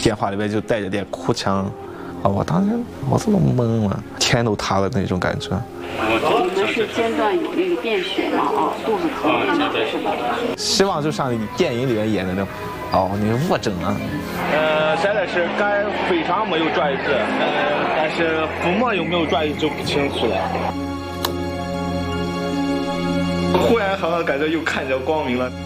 电话里面就带着点哭腔，啊，我当时我这么懵了，天都塌了那种感觉。 你们是间断有那个便血吗？啊，肚子疼是吧？ 希望就像电影里面演的那种，哦，你误诊了。 现在是肝非常没有转移质，但是腹膜有没有转移就不清楚了。忽然好像感觉又看见光明了。